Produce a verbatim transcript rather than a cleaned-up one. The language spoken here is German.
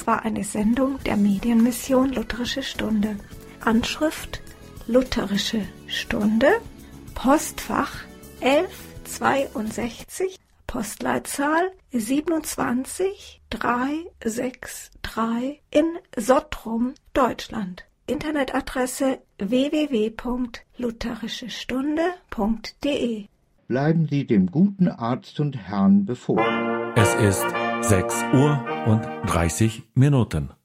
Das war eine Sendung der Medienmission Lutherische Stunde. Anschrift Lutherische Stunde, Postfach elf zweiundsechzig, Postleitzahl siebenundzwanzig dreihundertdreiundsechzig in Sottrum, Deutschland. Internetadresse w w w punkt lutherische stunde punkt d e. Bleiben Sie dem guten Arzt und Herrn befohlen. Es ist sechs Uhr und dreißig Minuten.